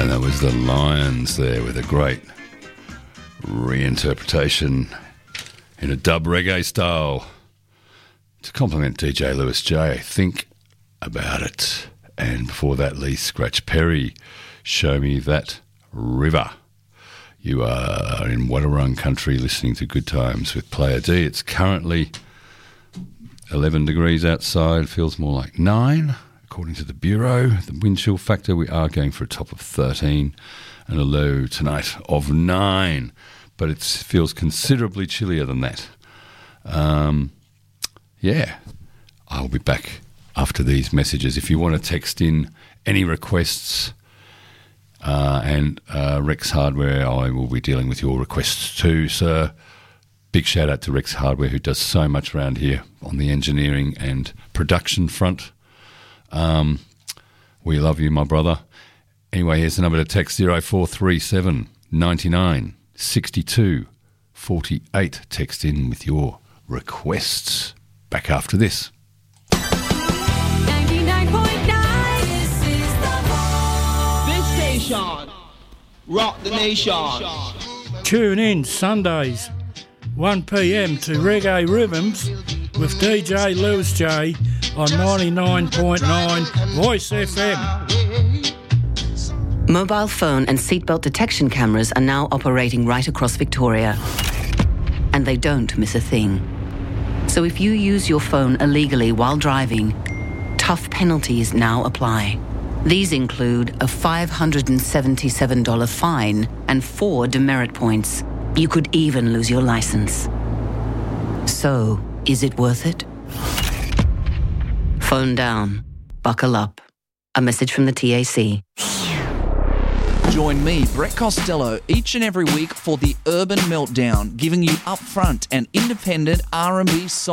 And that was the Lions there with a great reinterpretation in a dub reggae style to complement DJ Lewis J. Think About It. And before that, Lee Scratch Perry, Show Me That River. You are in Wadawurrung country listening to Good Times with Player D. It's currently 11 degrees outside, feels more like 9. According to the Bureau, the wind chill factor, we are going for a top of 13 and a low tonight of 9. But it feels considerably chillier than that. Yeah, I'll be back after these messages. If you want to text in any requests and Rex Hardware, I will be dealing with your requests too, sir. Big shout out to Rex Hardware, who does so much around here on the engineering and production front. We love you, my brother. Anyway, here's the number to text 0437 99 62 48. Text in with your requests. Back after this. 99.9, this is the one. This station, rock the nation. Tune in Sundays, 1 p.m. to Reggae Rhythms with DJ Lewis J on 99.9 Voice FM. Mobile phone and seatbelt detection cameras are now operating right across Victoria. And they don't miss a thing. So if you use your phone illegally while driving, tough penalties now apply. These include a $577 fine and 4 demerit points. You could even lose your license. So, is it worth it? Phone down. Buckle up. A message from the TAC. Join me, Brett Costello, each and every week for the Urban Meltdown, giving you upfront and independent R&B songs.